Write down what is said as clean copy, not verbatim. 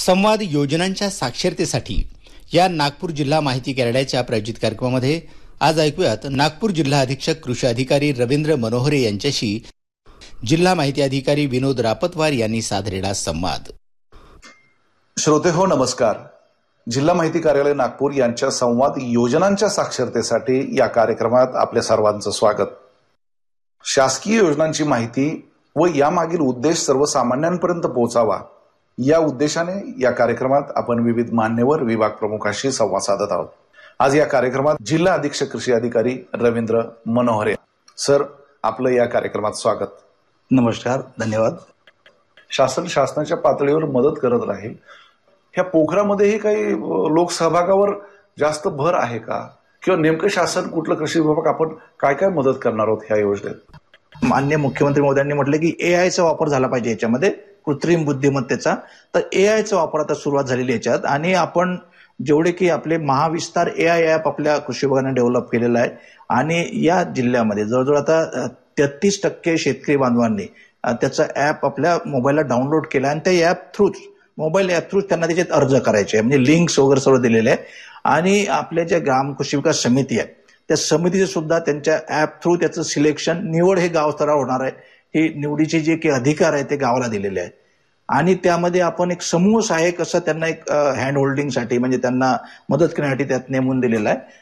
संवाद योजनांच्या साक्षरतेसाठी या नागपूर जिल्हा माहिती कार्यालयाच्या प्रायोजित कार्यक्रमामध्ये आज ऐकूयात नागपूर जिल्हा अधीक्षक कृषी अधिकारी रवींद्र मनोहरे यांच्याशी जिल्हा माहिती अधिकारी विनोद रापतवार यांनी साधलेला संवाद. श्रोते हो, नमस्कार. जिल्हा माहिती कार्यालय नागपूर यांच्या संवाद योजनांच्या साक्षरतेसाठी या कार्यक्रमात आपल्या सर्वांचं स्वागत. शासकीय योजनांची माहिती व यामागील उद्देश सर्वसामान्यांपर्यंत पोहोचावा या उद्देशाने या कार्यक्रमात आपण विविध मान्यवर विभाग प्रमुखांशी संवाद साधत आहोत. आज या कार्यक्रमात जिल्हा अधीक्षक कृषी अधिकारी रवींद्र मनोहरे सर, आपलं या कार्यक्रमात स्वागत. नमस्कार, धन्यवाद. शासनाच्या पातळीवर मदत करत राहील. ह्या पोखरामध्येही काही लोकसहभागावर जास्त भर आहे का, किंवा नेमकं शासन कुठलं कृषी विभाग आपण काय काय मदत करणार आहोत ह्या योजनेत? माननीय मुख्यमंत्री महोदयांनी म्हटलं की एआयचा वापर झाला पाहिजे याच्यामध्ये, कृत्रिम बुद्धिमत्तेचा. तर एआयचा वापर आता सुरुवात झालेली याच्यात, आणि आपण जेवढे की आपले महाविस्तार एआय ॲप आपल्या कृषी विभागाने डेव्हलप केलेलं आहे. आणि या जिल्ह्यामध्ये जवळजवळ आता 33% शेतकरी बांधवांनी त्याचा ॲप आपल्या मोबाईलला डाउनलोड केला, आणि त्या ॲप मोबाईल ॲप थ्रू त्यांना त्याच्यात अर्ज करायचे आहे. म्हणजे लिंक्स वगैरे सर्व दिलेले आहे. आणि आपल्या ज्या ग्राम कृषी विकास समिती आहे त्या समितीचे सुद्धा त्यांच्या ॲप थ्रू त्याचं सिलेक्शन, निवड हे गाव स्तरावर होणार आहे. हे निवडीचे जे काही अधिकार आहे ते गावाला दिलेले आहे. आणि त्यामध्ये आपण एक समूह सहाय्यक असं त्यांना एक हँड होल्डिंगसाठी, म्हणजे त्यांना मदत करण्यासाठी त्यात नेमून दिलेला आहे.